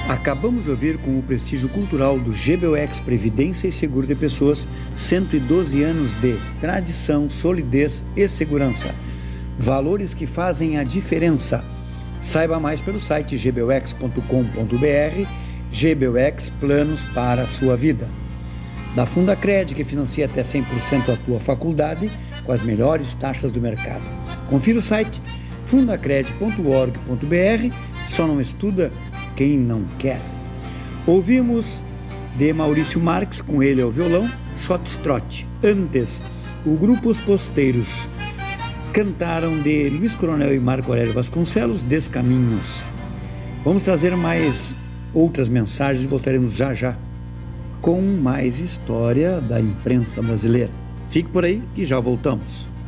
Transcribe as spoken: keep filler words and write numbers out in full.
Acabamos de ouvir com o prestígio cultural do G B U X Previdência e Seguro de Pessoas, cento e doze anos de tradição, solidez e segurança. Valores que fazem a diferença. Saiba mais pelo site g b u x ponto com ponto b r. G B U X, planos para a sua vida. Da Fundacred, que financia até cem por cento a tua faculdade com as melhores taxas do mercado. Confira o site fundacred ponto org ponto b r. Só não estuda quem não quer. Ouvimos de Maurício Marques, com ele ao violão, Shotstrot. Antes, o grupo Os Posteiros cantaram de Luiz Coronel e Marco Aurélio Vasconcelos, Descaminhos. Vamos trazer mais outras mensagens e voltaremos já já com mais história da imprensa brasileira. Fique por aí que já voltamos.